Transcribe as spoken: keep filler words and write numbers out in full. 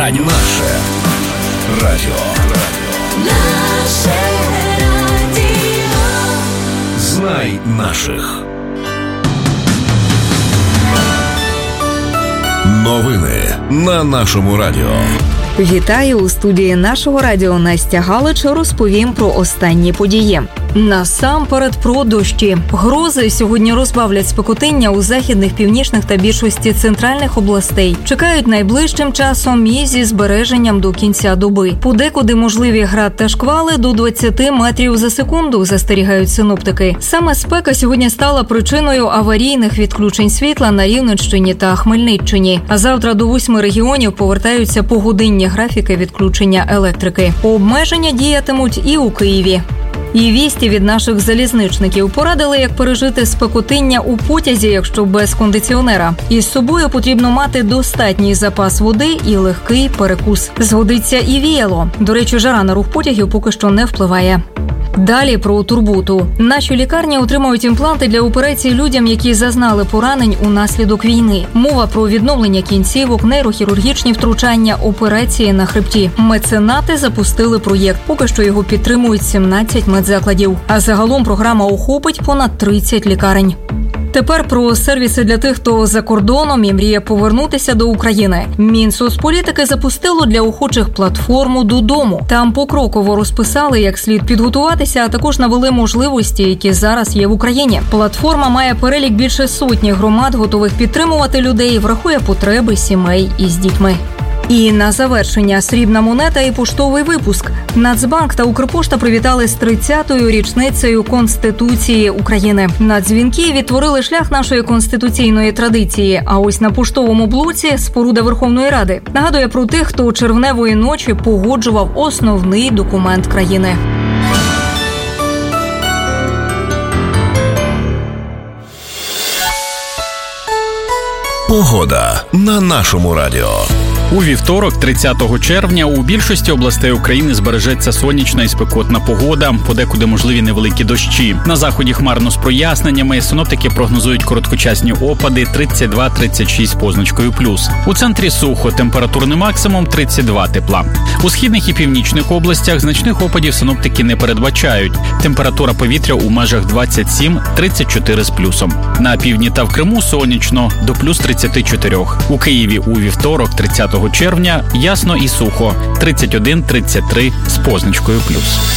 радіо. Наше радіо. Наше радіо. Знай наших. Новини на нашому радіо. Вітаю, у студії нашого радіо Настя Галич. Розповім про останні події. Насамперед про дощі. Грози сьогодні розбавлять спекотиння у західних, північних та більшості центральних областей. Чекають найближчим часом і зі збереженням до кінця доби. Подекуди можливі град та шквали до двадцять метрів за секунду, застерігають синоптики. Саме спека сьогодні стала причиною аварійних відключень світла на Рівненщині та Хмельниччині. А завтра до восьми регіонів повертаються погодинні графіки відключення електрики. Обмеження діятимуть і у Києві. І вісті від наших залізничників порадили, як пережити спекотиння у потязі, якщо без кондиціонера. Із собою потрібно мати достатній запас води і легкий перекус. Згодиться і віяло. До речі, жара на рух потягів поки що не впливає. Далі про турботу. Наші лікарні отримують імпланти для операцій людям, які зазнали поранень унаслідок війни. Мова про відновлення кінцівок, нейрохірургічні втручання, операції на хребті. Меценати запустили проєкт. Поки що його підтримують сімнадцять медзакладів. А загалом програма охопить понад тридцять лікарень. Тепер про сервіси для тих, хто за кордоном і мріє повернутися до України. Мінсоцполітики запустило для охочих платформу «Додому». Там покроково розписали, як слід підготуватися, а також навели можливості, які зараз є в Україні. Платформа має перелік більше сотні громад, готових підтримувати людей, врахує потреби сімей із дітьми. І на завершення срібна монета і поштовий випуск. Нацбанк та Укрпошта привітали з тридцятою річницею Конституції України. Нацдзвінки відтворили шлях нашої конституційної традиції. А ось на поштовому блоці споруда Верховної Ради нагадує про тих, хто червневої ночі погоджував основний документ країни. Погода на нашому радіо. У вівторок, тридцятого червня, у більшості областей України збережеться сонячна і спекотна погода, подекуди можливі невеликі дощі. На заході хмарно з проясненнями, синоптики прогнозують короткочасні опади тридцять два - тридцять шість з позначкою плюс. У центрі сухо, температурний максимум тридцять два тепла. У східних і північних областях значних опадів синоптики не передбачають. Температура повітря у межах двадцять сім - тридцять чотири з плюсом. На півдні та в Криму сонячно, до плюс тридцять чотири. У Києві у вівторок, тридцятого червня, ясно і сухо, тридцять один - тридцять три з позначкою плюс.